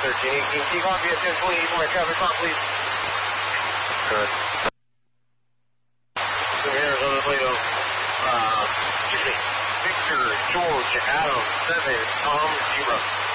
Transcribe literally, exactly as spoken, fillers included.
thirteen eighteen. Take off, yes, ten twenty-eight, more traffic, call, please. Good. So here's on the Plato. Uh, Victor George Adam seven Tom zero.